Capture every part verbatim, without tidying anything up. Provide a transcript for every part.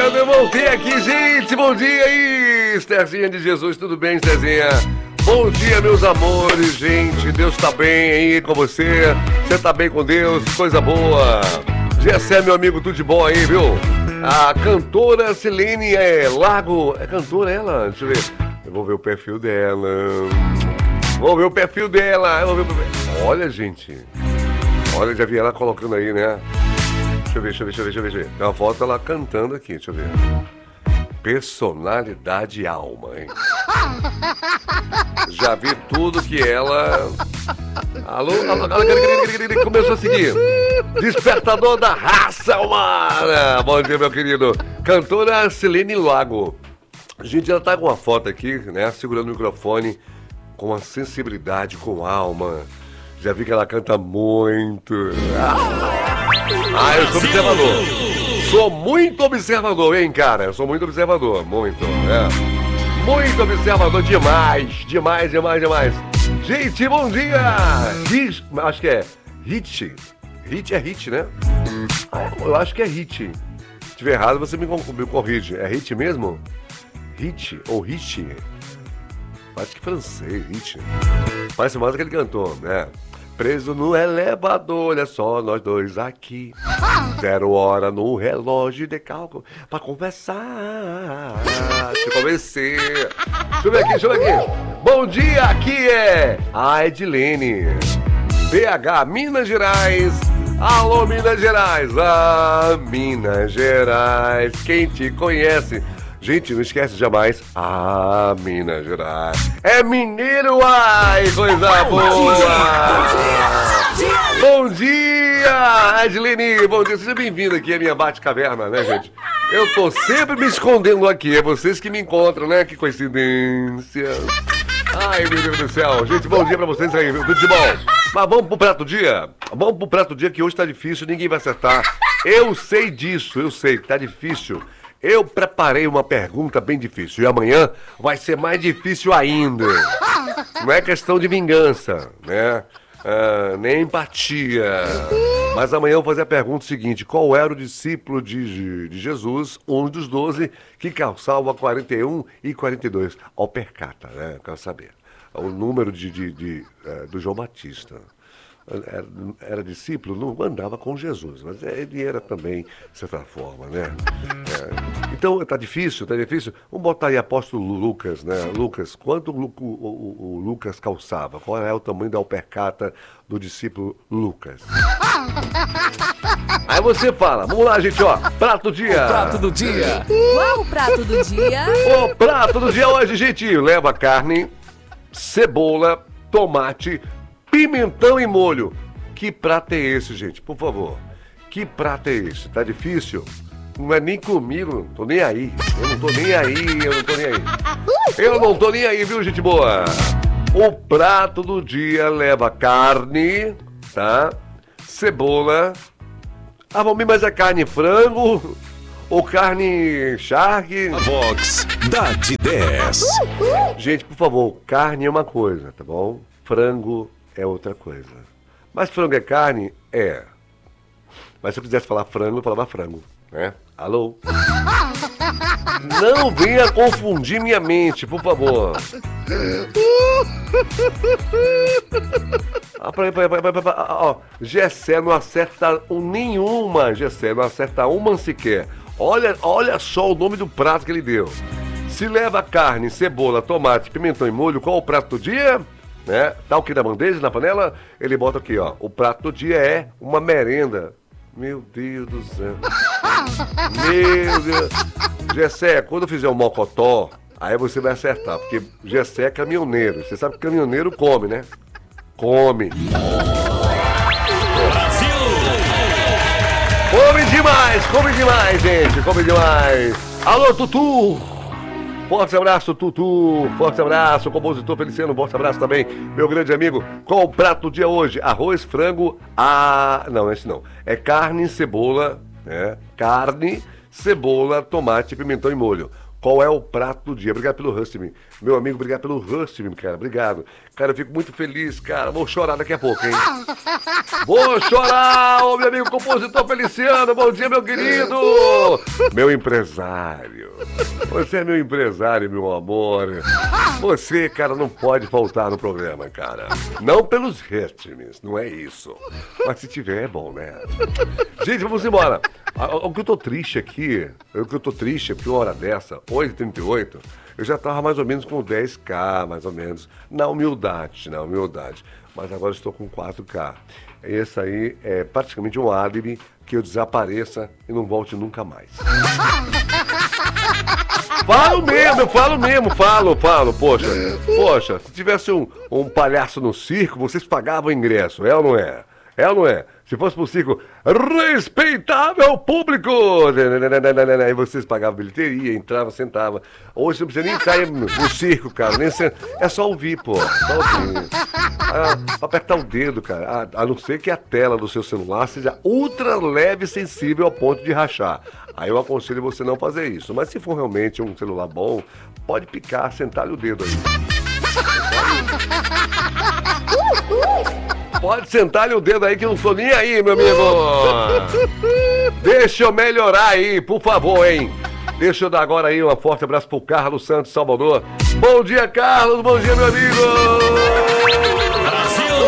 chegando, eu voltei aqui, gente. Bom dia aí, Estherzinha de Jesus, tudo bem, Estherzinha? Bom dia, meus amores, gente. Deus tá bem aí com você? Você tá bem com Deus? Coisa boa. Gessé, meu amigo, tudo de bom aí, viu? A cantora Silene é Lago. É cantora ela? Deixa eu ver. Eu vou ver o perfil dela. Vou ver o perfil dela. Eu vou ver o perfil... Olha, gente. Olha, já vi ela colocando aí, né? Deixa eu ver, deixa eu ver, deixa eu ver, deixa eu ver. Deixa eu ver. Tem uma foto ela cantando aqui, deixa eu ver. Personalidade e alma, hein? Já vi tudo que ela... Alô, alô, alô, começou a seguir. Despertador da raça humana. Bom dia, meu querido. Cantora Silene Lago. Gente, ela tá com uma foto aqui, né? Segurando o microfone, com uma sensibilidade, com alma. Já vi que ela canta muito. Ah, eu sou observador. Sou muito observador, hein, cara? Eu sou muito observador, muito, né? Muito observador, demais, demais, demais, demais. Gente, bom dia! Hit, acho que é hit. Hit é hit, né? Eu acho que é hit. Se tiver errado, você me corrige. É hit mesmo? Hit ou hit? Acho que francês, hit. Parece mais aquele cantor, né? Preso no elevador, olha só, nós dois aqui. Zero hora no relógio de cálculo pra conversar. Te convencer. Deixa eu ver aqui, deixa eu ver aqui. Bom dia, aqui é a Edilene. B H, Minas Gerais. Alô, Minas Gerais. Ah, Minas Gerais. Quem te conhece? Gente, não esquece jamais. Ah, Minas Gerais. É mineiro, ai, coisa boa. Bom dia, Edilene. Bom dia, seja bem-vindo aqui à minha Bate-Caverna, né, gente? Eu tô sempre me escondendo aqui, é vocês que me encontram, né? Que coincidência. Ai, meu Deus do céu. Gente, bom dia pra vocês aí, viu? Tudo de bom. Mas vamos pro prato do dia? Vamos pro prato do dia que hoje tá difícil, ninguém vai acertar. Eu sei disso, eu sei que tá difícil. Eu preparei uma pergunta bem difícil e amanhã vai ser mais difícil ainda. Não é questão de vingança, né? Ah, nem empatia. Mas amanhã eu vou fazer a pergunta seguinte: qual era o discípulo de, de Jesus, um dos doze, que calçava quarenta e um e quarenta e dois? Ao percata, né? Eu quero saber. O número de, de, de, uh, do João Batista. Era, era discípulo, não andava com Jesus, mas ele era também, de certa forma, né? É, então, tá difícil, tá difícil. Vamos botar aí apóstolo Lucas, né? Lucas, quanto o, o, o, o Lucas calçava? Qual é o tamanho da alpercata do discípulo Lucas? Aí você fala, vamos lá, gente, ó, prato do dia. O prato do dia. Qual o prato do dia? O prato do dia hoje, gente, leva carne, cebola, tomate, pimentão e molho. Que prato é esse, gente? Por favor. Que prato é esse? Tá difícil? Não é nem comigo, não tô nem aí. Eu não tô nem aí, eu não tô nem aí. Eu não tô nem aí, viu, gente boa? O prato do dia leva carne, tá? Cebola. Ah, vamos ver, mas é carne frango ou carne charque? A Vox dá de dez. Gente, por favor, carne é uma coisa, tá bom? Frango é outra coisa. Mas frango é carne? É. Mas se eu quisesse falar frango, eu falava frango, né? Alô? Não venha confundir minha mente, por favor. Ah, peraí, peraí, peraí, peraí, peraí. Ó, Gessé não acerta nenhuma, Gessé não acerta uma sequer. Olha, olha só o nome do prato que ele deu. Se leva carne, cebola, tomate, pimentão e molho, qual é o prato do dia? Né? Tá o que na bandeja, na panela? Ele bota aqui, ó. O prato do dia é uma merenda. Meu Deus do céu. Meu Deus. Gessé, quando eu fizer um mocotó, aí você vai acertar, porque Gessé é caminhoneiro. Você sabe que caminhoneiro come, né? Come. Brasil! Come demais, come demais, gente. Come demais. Alô, Tutu! Forte abraço, Tutu. Forte abraço, compositor Feliciano. Forte abraço também, meu grande amigo. Qual o prato do dia hoje? Arroz, frango, ah... Não, esse não. É carne, cebola, né? Carne, cebola, tomate, pimentão e molho. qual é o prato do dia. Obrigado pelo Hustme. Meu amigo, obrigado pelo Hustme, cara. Obrigado. Cara, eu fico muito feliz, cara. Vou chorar daqui a pouco, hein? Vou chorar, ô meu amigo compositor Feliciano. Bom dia, meu querido. Meu empresário. Você é meu empresário, meu amor. Você, cara, não pode faltar no programa, cara. Não pelos ritmos, não é isso. Mas se tiver, é bom, né? Gente, vamos embora. O que eu tô triste aqui, o que eu tô triste é porque uma hora dessa, oito e trinta e oito, eu já tava mais ou menos com dez K, mais ou menos, na humildade, na humildade. Mas agora estou com quatro K. Esse aí é praticamente um álibi que eu desapareça e não volte nunca mais. Falo mesmo, eu falo mesmo, falo, falo, poxa. Poxa, se tivesse um, um palhaço no circo, vocês pagavam o ingresso, é ou não é? É ou não é? Se fosse pro circo, respeitável público! Aí vocês pagavam bilheteria, entravam, sentavam. Hoje não precisa nem cair no circo, cara. Nem se... É só ouvir, pô. Só ouvir. Ah, apertar o dedo, cara. A, a não ser que a tela do seu celular seja ultra leve e sensível ao ponto de rachar. Aí eu aconselho você não fazer isso. Mas se for realmente um celular bom, pode picar, sentar-lhe o dedo aí. Pode sentar-lhe o dedo aí que eu não tô nem aí, meu amigo. Deixa eu melhorar aí, por favor, hein. Deixa eu dar agora aí um forte abraço pro Carlos Santos, Salvador. Bom dia, Carlos. Bom dia, meu amigo. Brasil!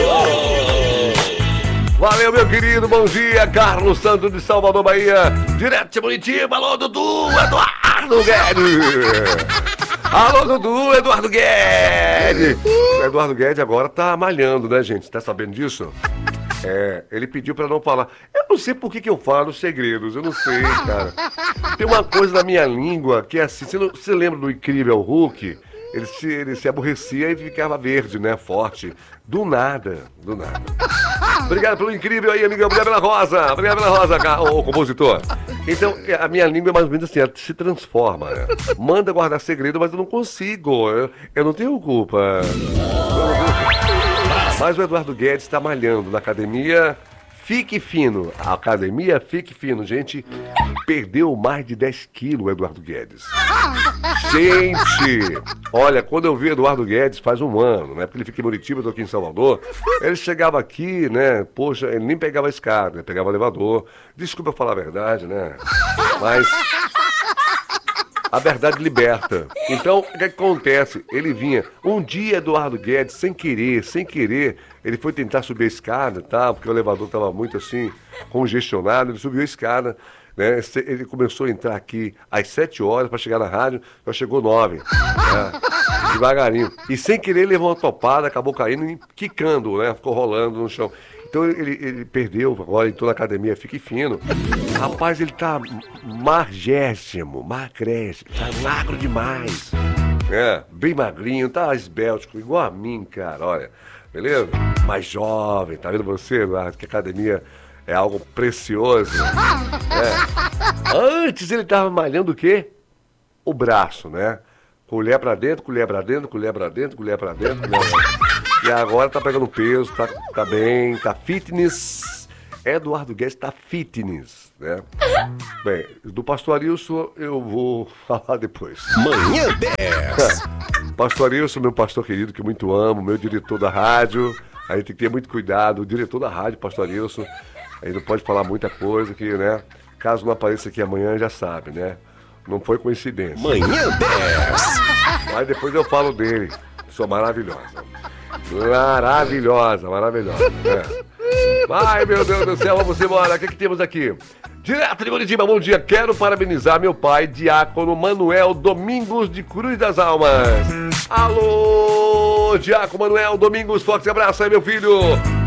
Valeu, meu querido. Bom dia, Carlos Santos de Salvador, Bahia. Direto de Curitiba. Alô, Dudu, Eduardo Guedes. Alô, Dudu, Eduardo Guedes! O Eduardo Guedes agora tá malhando, né, gente? Tá sabendo disso? É, ele pediu pra não falar. Eu não sei por que que eu falo segredos, eu não sei, cara. Tem uma coisa na minha língua que é assim, você, não, você lembra do Incrível Hulk? Ele se, ele se aborrecia e ficava verde, né, forte. Do nada, do nada. Obrigado pelo incrível aí, amigão. Obrigado pela rosa. Obrigado pela rosa, ô, ô compositor. Então, a minha língua é mais ou menos assim, ela se transforma, né? Manda guardar segredo, mas eu não consigo. Eu, eu não tenho culpa. Mas o Eduardo Guedes está malhando na academia. Fique fino. A academia Fique Fino. Gente, perdeu mais de dez quilos o Eduardo Guedes. Gente, olha, quando eu vi o Eduardo Guedes faz um ano, né? Porque ele fica em Muritiba, eu tô aqui em Salvador. Ele chegava aqui, né? Poxa, ele nem pegava a escada, né? Pegava o elevador. Desculpa eu falar a verdade, né? Mas a verdade liberta. Então, o que, que acontece? Ele vinha. Um dia, Eduardo Guedes, sem querer, sem querer, ele foi tentar subir a escada, tá? Porque o elevador estava muito assim, congestionado. Ele subiu a escada, né? Ele começou a entrar aqui às sete horas para chegar na rádio, só chegou nove. Né? Devagarinho. E sem querer, levou uma topada, acabou caindo e quicando, né? Ficou rolando no chão. Então ele, ele perdeu, agora entrou na academia Fique Fino. Rapaz, ele tá magérrimo, magrésimo, tá magro demais. É, bem magrinho, tá esbéltico, igual a mim, cara, olha. Beleza? Mais jovem, tá vendo você, Eduardo? Que a academia é algo precioso. É. Antes ele tava malhando o quê? O braço, né? Colher pra dentro, colher pra dentro, colher pra dentro, colher pra dentro, colher pra dentro. E agora tá pegando peso, tá, tá bem, tá fitness. Eduardo Guedes tá fitness, né? Bem, do Pastor Arilson eu vou falar depois. Manhã dez. Pastor Arilson, meu pastor querido, que eu muito amo, meu diretor da rádio. Aí tem que ter muito cuidado, o diretor da rádio, Pastor Arilson. Aí não pode falar muita coisa que, né? Caso não apareça aqui amanhã, já sabe, né? Não foi coincidência. Manhã dez. Mas depois eu falo dele. Sou maravilhosa. Maravilhosa, maravilhosa. É. Ai, meu Deus do céu, vamos embora. O que, que temos aqui? Direto de Curitiba, bom dia. Quero parabenizar meu pai, diácono Manuel Domingos de Cruz das Almas. Alô, diácono Manuel Domingos, forte abraço aí, meu filho.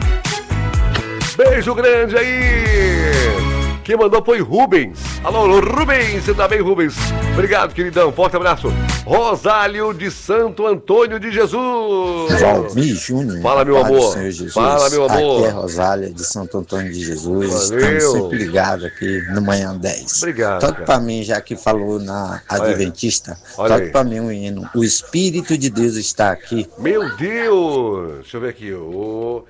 Beijo grande aí. Quem mandou foi Rubens. Alô, Rubens, você tá bem, Rubens? Obrigado, queridão, forte abraço. Rosálio de Santo Antônio de Jesus. Valmir Júnior. Fala, meu amor. Fala, meu amor. Aqui é Rosália de Santo Antônio de Jesus. Valeu. Estamos sempre ligados aqui no Manhã dez. Obrigado. Toque pra mim, já que falou na Adventista, Olha aí. toque pra mim um hino. O Espírito de Deus está aqui. Meu Deus. Deixa eu ver aqui. O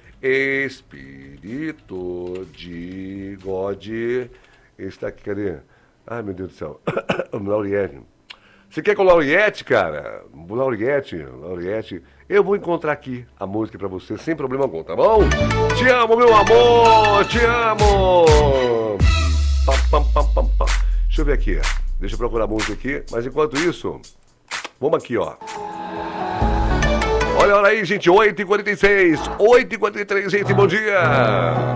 Espírito de God está aqui. Cadê? Ai, meu Deus do céu. Lauriane. Você quer com Lauriette, cara? Lauriette, Lauriette. Eu vou encontrar aqui a música pra você, sem problema algum, tá bom? Te amo, meu amor! Te amo! Pam, pam, pam, pam, pam. Deixa eu ver aqui. Deixa eu procurar a música aqui. Mas enquanto isso, vamos aqui, ó. Olha a hora aí, gente. oito e quarenta e seis. oito e quarenta e três, gente. Bom dia!